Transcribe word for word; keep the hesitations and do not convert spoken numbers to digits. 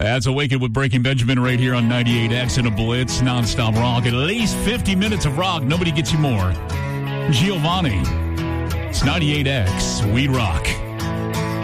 That's Awakened with Breaking Benjamin right here on ninety-eight X and a Blitz, nonstop rock. At least fifty minutes of rock. Nobody gets you more. Giovanni. It's ninety-eight X. We rock.